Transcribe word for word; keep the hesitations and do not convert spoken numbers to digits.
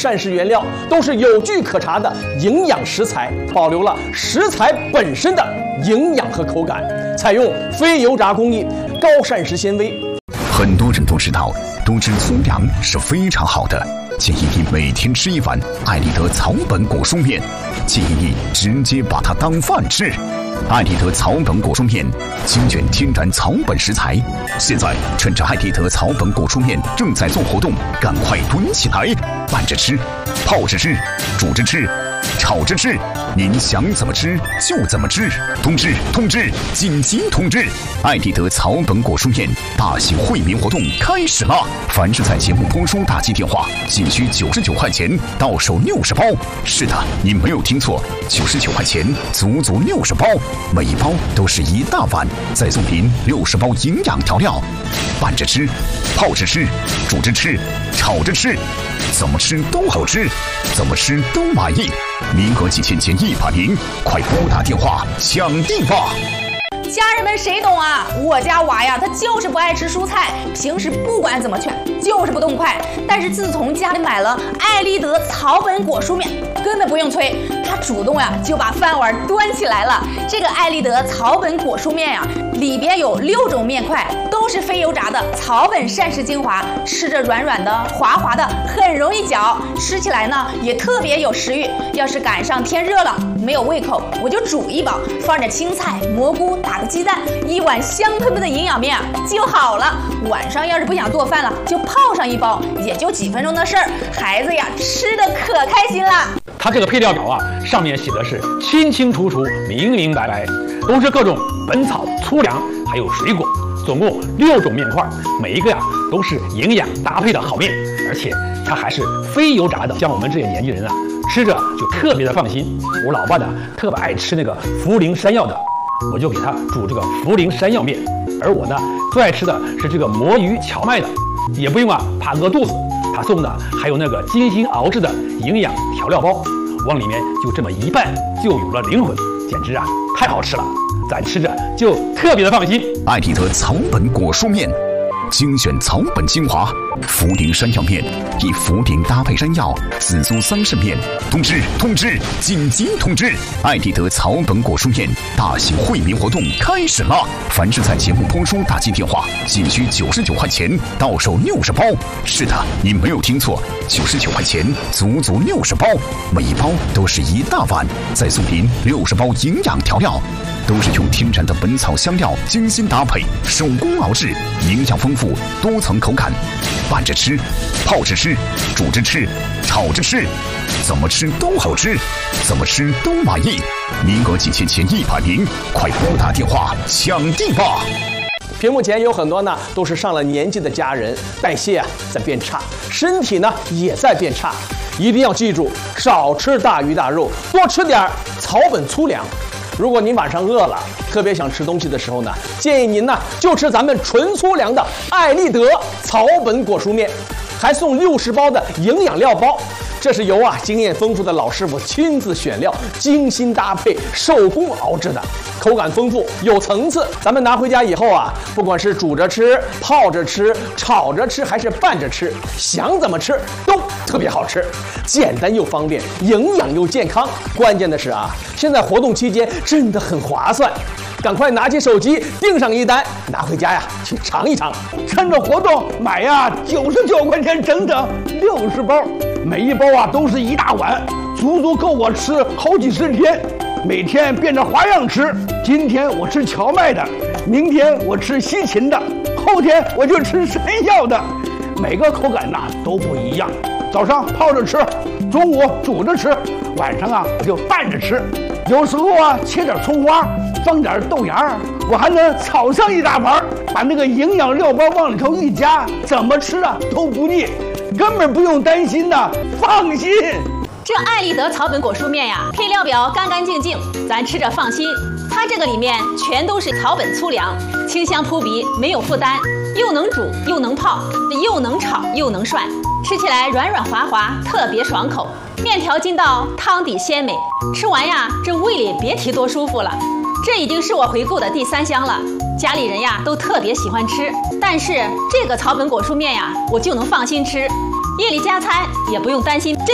膳食原料都是有据可查的营养食材，保留了食材本身的营养和口感，采用非油炸工艺，高膳食纤维。 很多人都知道，多吃粗粮是非常好的，建议你每天吃一碗艾丽德草本果蔬面，建议你直接把它当饭吃。艾丽德草本果蔬面精选天然草本食材，现在趁着艾丽德草本果蔬面正在做活动，赶快囤起来，拌着吃，泡着吃，煮着吃，炒着吃，您想怎么吃就怎么吃。通知通知，紧急通知！艾丽德草本果蔬面大型惠民活动开始了，凡是在节目播出打进电话，仅需九十九块钱，到手六十包。是的，您没有听错，九十九块钱，足足六十包，每一包都是一大碗，再送您六十包营养调料，拌着吃，泡着吃，煮着吃，炒着吃，怎么吃都好吃，怎么吃都满意。名额仅限前一百名，快拨打电话抢定吧！ 家人们谁懂啊？我家娃呀，他就是不爱吃蔬菜，平时不管怎么劝，就是不动筷。但是自从家里买了艾丽德草本果蔬面，根本不用催，他主动呀就把饭碗端起来了。这个艾丽德草本果蔬面呀，里边有六种面块，都是非油炸的草本膳食精华，吃着软软的、滑滑的，很容易嚼，吃起来呢也特别有食欲。要是赶上天热了，没有胃口，我就煮一包，放点青菜、蘑菇，打个鸡蛋，一碗香喷喷的营养面就好了。晚上要是不想做饭了，就泡上一包，也就几分钟的事儿，孩子呀吃的可开心了。 它这个配料表啊，上面写的是清清楚楚、明明白白，都是各种本草、粗粮，还有水果，总共六种面块，每一个呀都是营养搭配的好面，而且它还是非油炸的，像我们这些年纪人啊，吃着就特别的放心。我老爸呢特别爱吃那个涪陵山药的，我就给他煮这个涪陵山药面，而我呢最爱吃的是这个魔芋荞麦的，也不用啊怕饿肚子。他送的还有那个精心熬制的营养调料包，往里面就这么一拌，就有了灵魂，简直啊太好吃了，咱吃着就特别的放心。 艾丽德草本果蔬面，精选草本精华，涪陵山药面，以涪陵搭配山药，紫苏桑葚面。通知通知，紧急通知！艾丽德草本果蔬面大型惠民活动开始了，凡是在节目播出打进电话，仅需九十九块钱，到手六十包。是的，您没有听错，九十九块钱，足足六十包，每一包都是一大碗，再送您六十包营养调料。都是用天然的本草香料精心搭配，手工熬制，营养丰富，多层口感，拌着吃，泡着吃，煮着吃，炒着吃，怎么吃都好吃，怎么吃都满意。名额仅限前一百名，快拨打电话抢定吧！ 屏幕前有很多呢，都是上了年纪的家人，代谢啊在变差，身体呢也在变差，一定要记住，少吃大鱼大肉，多吃点草本粗粮。如果您晚上饿了，特别想吃东西的时候呢，建议您呢就吃咱们纯粗粮的艾丽德草本果蔬面，还送六十包的营养料包。这是由啊经验丰富的老师傅亲自选料，精心搭配，手工熬制的，口感丰富，有层次。咱们拿回家以后啊，不管是煮着吃、泡着吃、炒着吃，还是拌着吃，想怎么吃都特别好吃，简单又方便，营养又健康。关键的是啊，现在活动期间真的很划算。赶快拿起手机订上一单，拿回家呀去尝一尝。 趁着活动买呀，九十九块钱整整六十包，每一包啊都是一大碗，足足够我吃好几十天。每天变着花样吃，今天我吃荞麦的，明天我吃西芹的，后天我就吃山药的，每个口感呐都不一样。早上泡着吃，中午煮着吃，晚上啊我就拌着吃。有时候啊切点葱花，放点豆芽，我还能炒上一大盘，把那个营养料包往里头一加，怎么吃啊都不腻，根本不用担心的，放心。 这艾丽德草本果蔬面呀，配料表干干净净，咱吃着放心。它这个里面全都是草本粗粮，清香扑鼻，没有负担，又能煮又能泡，又能炒又能涮，吃起来软软滑滑，特别爽口。面条筋道，汤底鲜美，吃完呀，这胃里别提多舒服了。这已经是我回顾的第三箱了，家里人呀都特别喜欢吃。但是这个草本果蔬面呀，我就能放心吃，夜里加餐也不用担心。